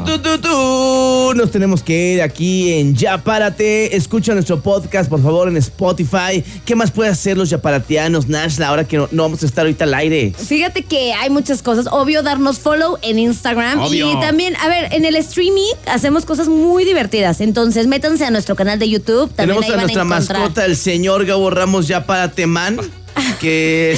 Nos tenemos que ir aquí en Ya Párate. Escucha nuestro podcast, por favor, en Spotify. ¿Qué más puede hacer los yaparatianos, Nash, ahora que no vamos a estar ahorita al aire? Fíjate que hay muchas cosas. Obvio, darnos follow en Instagram. Obvio. Y también, a ver, en el streaming hacemos cosas muy divertidas. Entonces, métanse a nuestro canal de YouTube. También Tenemos a nuestra mascota, el señor Gabo Ramos Ya Párate Man, que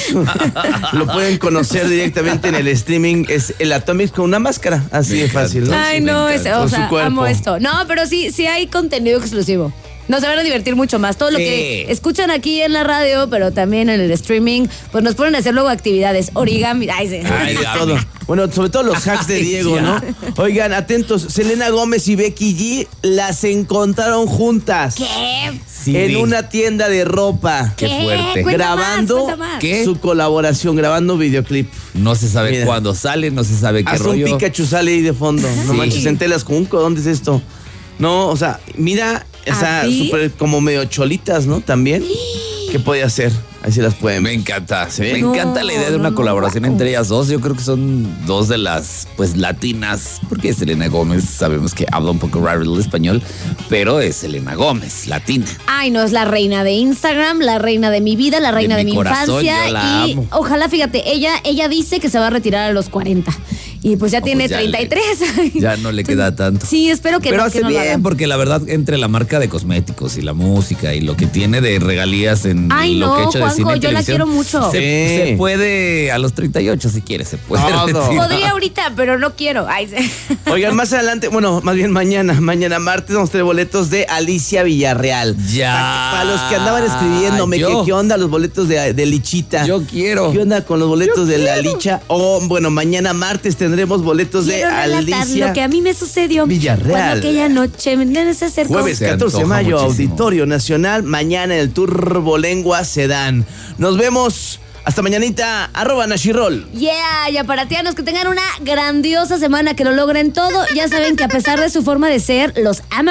lo pueden conocer directamente en el streaming. Es el Atomics con una máscara, así de fácil, ¿no? Ay, no, o Con sea, su cuerpo. amo esto. No, pero sí hay contenido exclusivo. Nos van a divertir mucho más. Todo lo que escuchan aquí en la radio, pero también en el streaming, pues nos ponen a hacer luego actividades. Origami. Ay, sí. Ay, de todo. Bueno, sobre todo los hacks de Diego, ¿no? Oigan, atentos. Selena Gómez y Becky G las encontraron juntas. ¿Qué? Sí, en una tienda de ropa. Qué fuerte. Cuenta Grabando más, cuenta más. ¿Qué? su colaboración, grabando videoclip. No se sabe Mira. cuándo sale, no se sabe qué Hasta un rollo. Pikachu sale ahí de fondo. No Sí. manches, en Telas Junco, ¿dónde es esto? No, o sea, mira, o sea, ¿Así? súper como medio cholitas, ¿no? También. ¿Qué puede hacer? Ahí se las pueden Me ver. encanta, ¿Sí? me encanta la idea de una colaboración wow. entre ellas dos. Yo creo que son dos de las, pues, latinas, porque Selena Gómez sabemos que habla un poco raro el español, pero es Selena Gómez, latina. Ay, no, es la reina de Instagram, la reina de mi vida, la reina de mi mi corazón, infancia. yo la Y amo. ojalá, fíjate, ella dice que se va a retirar a los 40. Y pues ya tiene pues ya 33. ya no le queda tanto. Sí, espero que Pero no, que hace no lo bien, haga. porque la verdad, entre la marca de cosméticos y la música y lo que tiene de regalías en Ay, lo no, que ha hecho de Juanjo, cine y yo la televisión, quiero mucho. Se puede a los 38 si quiere, se puede. Todo. retirar. Podría ahorita, pero no quiero. Ay, sí. Oigan, más adelante, bueno, más bien mañana martes, vamos a tener boletos de Alicia Villarreal. Ya. Para los que andaban escribiéndome, Yo. ¿qué onda los boletos de Lichita? Yo quiero. ¿Qué onda con los boletos de la Licha? O, bueno, mañana martes tendremos boletos de Quiero relatar Alicia lo que a mí me sucedió Villarreal. cuando aquella noche se acercó. Jueves Se 14 de antoja mayo, muchísimo. Auditorio Nacional. Mañana en el Turbolengua Sedán. Nos vemos. Hasta mañanita. @Nashirol. Yeah, yaparatianos, que tengan una grandiosa semana, que lo logren todo. Ya saben que a pesar de su forma de ser, los amo.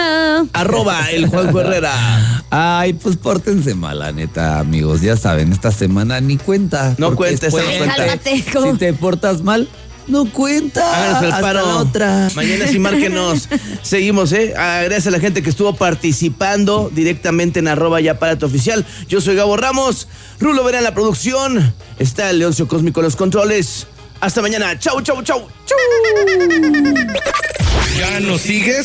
@el Juanjo Herrera. Ay, pues pórtense mal, la neta, amigos. Ya saben, esta semana ni cuenta. No porque cuenta, después, esa no cuenta. Cálmate, ¿cómo? Si te portas mal, no cuenta. Háganos el Hasta paro. la otra. Mañana sí márquenos. Seguimos, gracias a la gente que estuvo participando directamente en @yaparateoficial. Yo soy Gabo Ramos. Rulo Vera en la producción. Está el Leoncio Cósmico en los controles. Hasta mañana. Chau, chau, chau, chau. ¿Ya nos sigues?